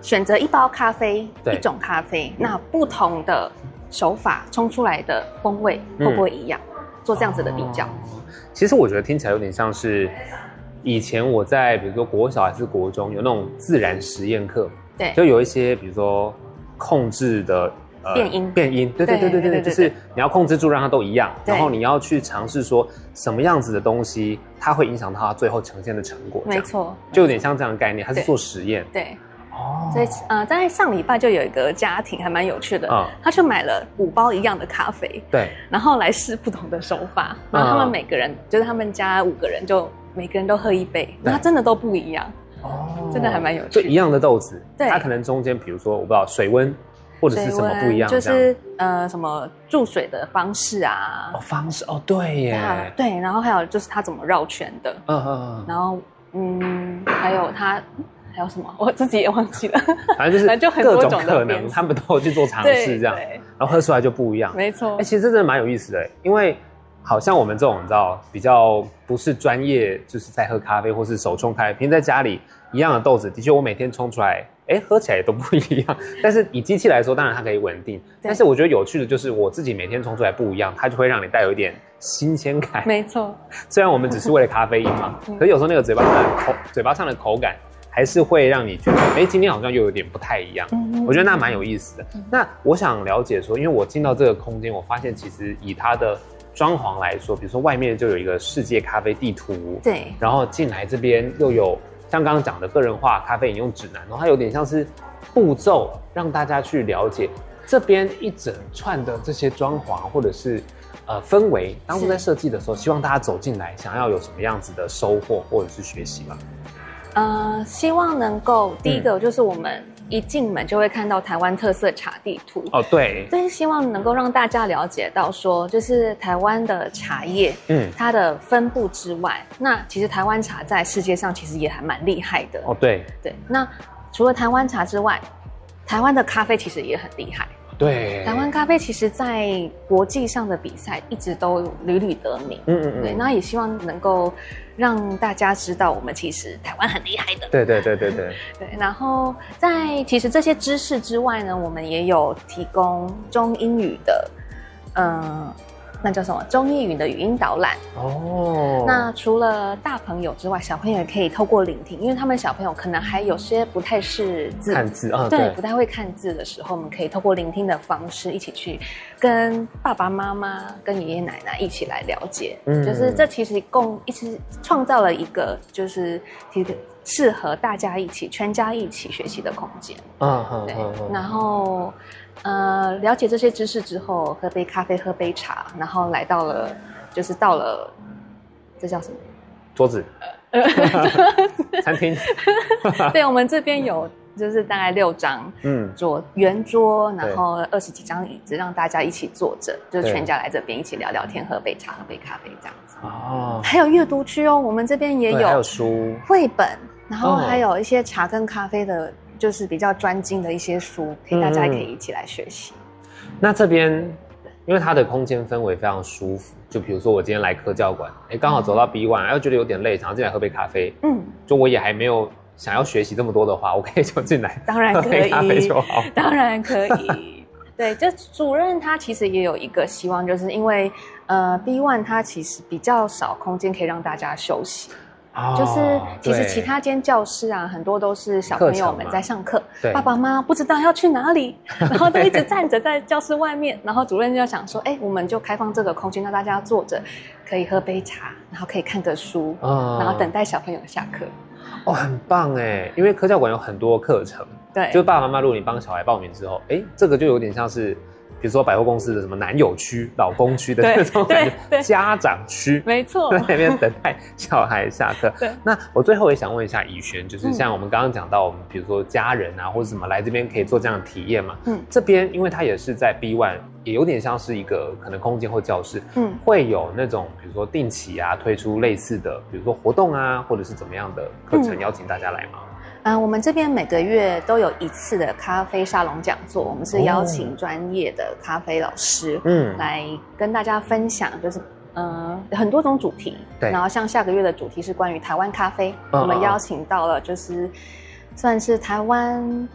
选择一包咖啡， 对一种咖啡，那不同的手法冲出来的风味会不会一样？做这样子的比较。 其实我觉得听起来有点像是以前我在比如说国小还是国中有那种自然实验课， 对， 就有一些比如说控制的变音，对，就是你要控制住让它都一样，然后你要去尝试说什么样子的东西它会影响到它最后呈现的成果， 没错， 就有点像这样的概念，它是做实验， 对。所以在上礼拜就有一个家庭还蛮有趣的，他去买了5包一样的咖啡， 对， 然后来试不同的手法，然后他们每个人就是他们家5个人就每个人都喝1杯，那真的都不一样，真的还蛮有趣的。 就一样的豆子， 对， 它可能中间比如说我不知道水温或者是什么不一样， 就是什么注水的方式啊， 方式对耶， 对，然后还有就是他怎么绕圈的，然后还有什么？我自己也忘记了。 反正就是就很多种可能，他们都有去做尝试，这样，然后喝出来就不一样。 没错。 其实这真的蛮有意思的，因为好像我们这种你知道比较不是专业，就是在喝咖啡或是手冲咖啡，平时在家里一样的豆子，的确我每天冲出来，喝起来也都不一样。但是以机器来说，当然它可以稳定。但是我觉得有趣的就是我自己每天冲出来不一样，它就会让你带有一点新鲜感。 没错。 虽然我们只是为了咖啡因嘛，可是有时候那个嘴巴上的口感。还是会让你觉得，今天好像又有点不太一样。我觉得那蛮有意思的。那我想了解说，因为我进到这个空间，我发现其实以它的装潢来说，比如说外面就有一个世界咖啡地图， 对， 然后进来这边又有像刚刚讲的个人化咖啡饮用指南，然后它有点像是步骤，让大家去了解这边一整串的这些装潢或者是氛围。当初在设计的时候，希望大家走进来，想要有什么样子的收获或者是学习吗？ 希望能够第一个就是我们一进门就会看到台湾特色茶地图对， 但是希望能够让大家了解到说，就是台湾的茶叶，它的分布之外，那其实台湾茶在世界上其实也还蛮厉害的对， 那除了台湾茶之外，台湾的咖啡其实也很厉害。 对， 台湾咖啡其实在国际上的比赛一直都屡屡得名。对，那也希望能够让大家知道，我们其实台湾很厉害的。 对， 然后在其实这些知识之外呢，我们也有提供中英语的，那叫什么？中英语的语音导览。那除了大朋友之外，小朋友也可以透过聆听，因为他们小朋友可能还有些不太识字， 看字对，不太会看字的时候，我们可以透过聆听的方式，一起去跟爸爸妈妈、跟爷爷奶奶一起来了解。就是这其实一起创造了一个就是一个适合大家一起、全家一起学习的空间。对，然后。了解这些知识之后，喝杯咖啡，喝杯茶，然后来到了，就是到了，这叫什么？ 桌子，餐厅。 对，我们这边有就是大概6张，圆桌，然后20几张椅子，让大家一起坐着，就是全家来这边一起聊聊天，喝杯茶，喝杯咖啡这样子。还有阅读区哦，我们这边也有， 还有书、 绘本，然后还有一些茶跟咖啡的。就是比较专精的一些书，大家也可以一起来学习。 那这边，因为它的空间氛围非常舒服，就比如说我今天来科教馆，刚好走到 B1，又觉得有点累，想要进来喝杯咖啡。就我也还没有想要学习这么多的话，我可以就进来， 当然可以，喝杯咖啡就好。 当然可以。对，就主任他其实也有一个希望，就是因为B1 它其实比较少空间可以让大家休息。就是其实其他间教室啊，很多都是小朋友们在上课，爸爸妈妈不知道要去哪里，然后都一直站着在教室外面，然后主任就想说，我们就开放这个空间，让大家坐着，可以喝杯茶，然后可以看个书，然后等待小朋友下课。 很棒哎，因为科教馆有很多课程， 对， 就是爸爸妈妈，如果你帮小孩报名之后，这个就有点像是。比如说百货公司的什么男友区、老公区的那种感觉，家长区， 没错， 在那边等待小孩下课。那我最后也想问一下以璇，就是像我们刚刚讲到，我们比如说家人啊，或者什么来这边可以做这样的体验嘛？这边因为它也是在 B1，也有点像是一个可能空间或教室，会有那种比如说定期啊推出类似的，比如说活动啊，或者是怎么样的课程，邀请大家来吗？ 我们这边每个月都有1次的咖啡沙龙讲座，我们是邀请专业的咖啡老师，来跟大家分享，就是很多种主题，然后像下个月的主题是关于台湾咖啡，我们邀请到了就是算是台湾